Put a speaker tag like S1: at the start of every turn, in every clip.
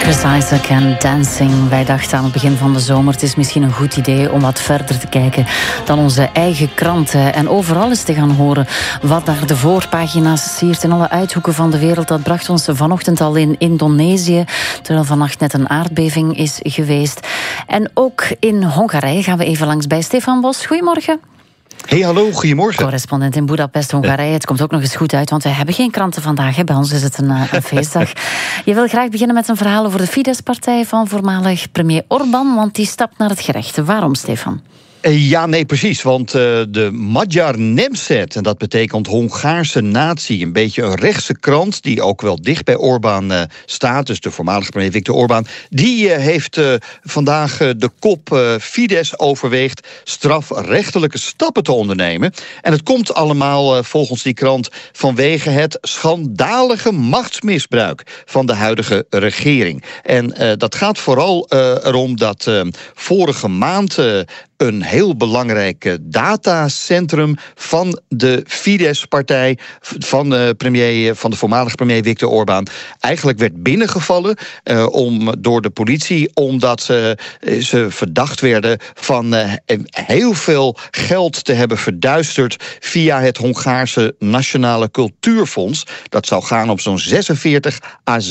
S1: Isaac en Dancing. Wij dachten aan het begin van de zomer, het is misschien een goed idee om wat verder te kijken dan onze eigen kranten. En overal eens te gaan horen wat daar de voorpagina's siert in alle uithoeken van de wereld. Dat bracht ons vanochtend al in Indonesië, terwijl vannacht net een aardbeving is geweest. En ook in Hongarije gaan we even langs bij Stefan Bos. Goedemorgen.
S2: Hey, hallo, goedemorgen.
S1: Correspondent in Budapest, Hongarije. Het komt ook nog eens goed uit, want wij hebben geen kranten vandaag. Hè. Bij ons is het een feestdag. Je wil graag beginnen met een verhaal over de Fidesz-partij van voormalig premier Orbán, want die stapt naar het gerecht. Waarom, Stefan?
S2: Ja, nee, precies. Want de Magyar Nemzet, en dat betekent Hongaarse natie, een beetje een rechtse krant die ook wel dicht bij Orbán staat, dus de voormalige premier Viktor Orbán, die heeft vandaag de kop Fidesz overweegt strafrechtelijke stappen te ondernemen. En het komt allemaal volgens die krant vanwege het schandalige machtsmisbruik van de huidige regering. En dat gaat vooral erom dat vorige maand een heel belangrijk datacentrum van de Fidesz-partij van de voormalige premier Viktor Orbán eigenlijk werd binnengevallen door de politie, omdat ze verdacht werden van heel veel geld te hebben verduisterd via het Hongaarse Nationale Cultuurfonds. Dat zou gaan om zo'n 46 à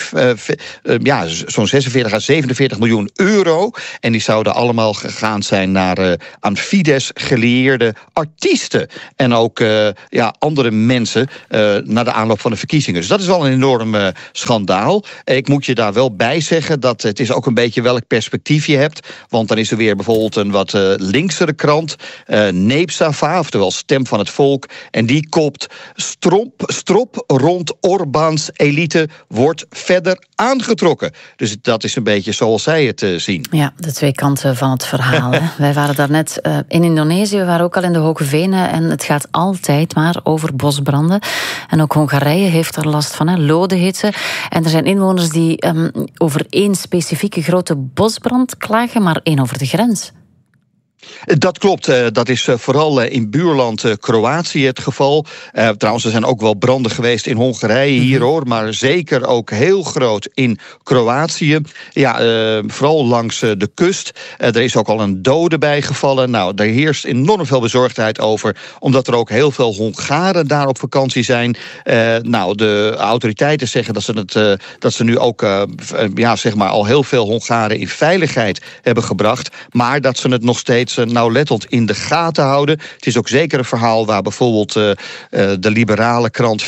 S2: 47 miljoen euro. En die zouden allemaal gegaan zijn aan Fidesz gelieerde artiesten en ook andere mensen naar de aanloop van de verkiezingen. Dus dat is wel een enorm schandaal. Ik moet je daar wel bij zeggen dat het is ook een beetje welk perspectief je hebt, want dan is er weer bijvoorbeeld een wat linksere krant, Népszava, oftewel Stem van het Volk, en die kopt strop rond Orbáns elite wordt verder aangetrokken. Dus dat is een beetje zoals zij het zien.
S1: Ja, de twee kanten van het verhaal. Hè. Wij waren daarnet in Indonesië, we waren ook al in de Hoge Venen en het gaat altijd maar over bosbranden. En ook Hongarije heeft er last van, hè. Lodenhitte. En er zijn inwoners die over één specifieke grote bosbrand klagen, maar één over de grens.
S2: Dat klopt, dat is vooral in buurland Kroatië het geval. Trouwens, er zijn ook wel branden geweest in Hongarije hier hoor, maar zeker ook heel groot in Kroatië. Ja, vooral langs de kust. Er is ook al een dode bijgevallen. Nou, daar heerst enorm veel bezorgdheid over, omdat er ook heel veel Hongaren daar op vakantie zijn. De autoriteiten zeggen dat ze nu ook al heel veel Hongaren in veiligheid hebben gebracht, maar dat ze het nog steeds nauwlettend in de gaten houden. Het is ook zeker een verhaal waar bijvoorbeeld de liberale krant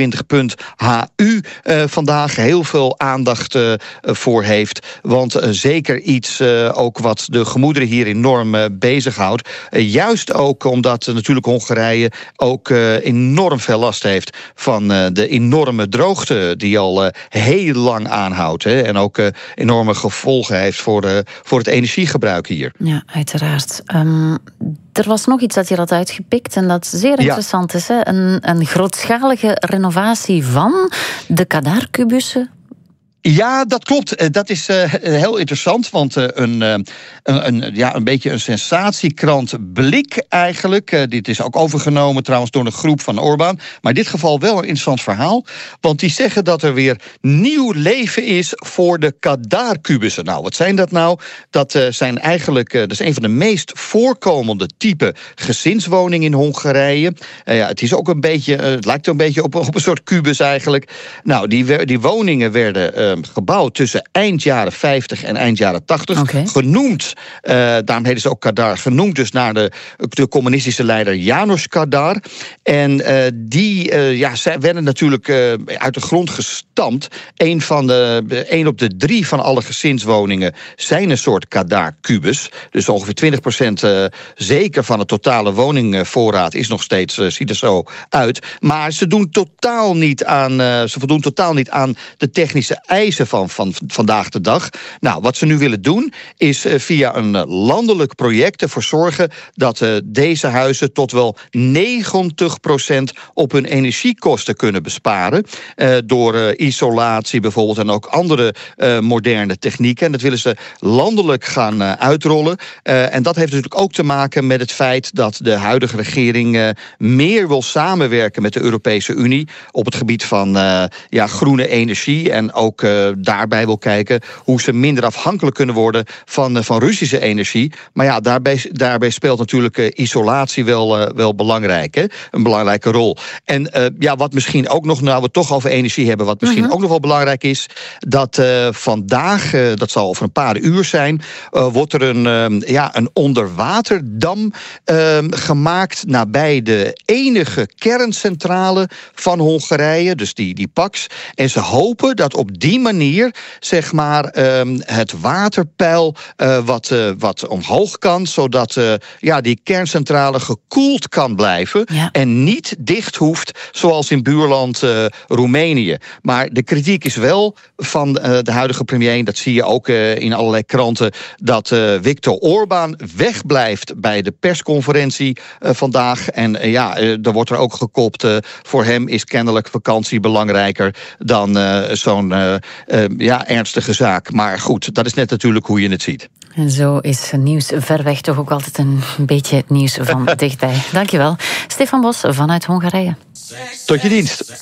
S2: 24.hu vandaag heel veel aandacht voor heeft. Want zeker iets ook wat de gemoederen hier enorm bezighoudt. Juist ook omdat natuurlijk Hongarije ook enorm veel last heeft van de enorme droogte die al heel lang aanhoudt. Hè, en ook enorme gevolgen heeft voor het energiegebruik hier.
S1: Ja, uiteraard. Er was nog iets dat je had uitgepikt en dat zeer interessant is. Hè? Een grootschalige renovatie van de Kadar-kubussen.
S2: Ja, dat klopt. Dat is heel interessant, want een beetje een sensatiekrant Blik eigenlijk. Dit is ook overgenomen trouwens door een groep van Orbán. Maar in dit geval wel een interessant verhaal. Want die zeggen dat er weer nieuw leven is voor de Kadar-kubussen. Nou, wat zijn dat nou? Dat zijn eigenlijk, dat is een van de meest voorkomende type gezinswoningen in Hongarije. Het is ook een beetje, het lijkt een beetje op een soort kubus eigenlijk. Nou, die woningen werden gebouwd tussen eind jaren 50 en eind jaren 80. Okay. Genoemd, daarom heten ze ook Kadar, genoemd dus naar de communistische leider János Kadar. En zij werden natuurlijk uit de grond gestampt. Eén op de 3 van alle gezinswoningen zijn een soort Kadar-kubus. Dus ongeveer 20% zeker van de totale woningvoorraad is nog steeds, ziet er zo uit. Maar ze voldoen totaal niet aan de technische eisen van vandaag de dag. Nou, wat ze nu willen doen is via een landelijk project ervoor zorgen dat deze huizen tot wel 90% op hun energiekosten kunnen besparen. Door isolatie bijvoorbeeld en ook andere moderne technieken. En dat willen ze landelijk gaan uitrollen. En dat heeft natuurlijk ook te maken met het feit dat de huidige regering meer wil samenwerken met de Europese Unie op het gebied van groene energie en ook daarbij wil kijken hoe ze minder afhankelijk kunnen worden van Russische energie. Maar ja, daarbij speelt natuurlijk isolatie wel belangrijk. Hè? Een belangrijke rol. En wat misschien ook nog, nou we het toch over energie hebben, wat misschien ook nog wel belangrijk is, dat vandaag, dat zal over een paar uur zijn, wordt er een onderwaterdam gemaakt nabij de enige kerncentrale van Hongarije, dus die Paks. En ze hopen dat op die manier, zeg maar, het waterpeil wat omhoog kan, zodat die kerncentrale gekoeld kan blijven en niet dicht hoeft, zoals in buurland Roemenië. Maar de kritiek is wel van de huidige premier, en dat zie je ook in allerlei kranten, dat Viktor Orbán wegblijft bij de persconferentie vandaag. En er wordt er ook gekopt, voor hem is kennelijk vakantie belangrijker dan zo'n ernstige zaak. Maar goed, dat is net natuurlijk hoe je het ziet.
S1: En zo is nieuws ver weg toch ook altijd een beetje het nieuws van dichtbij. Dankjewel. Stefan Bos vanuit Hongarije.
S2: Tot je dienst.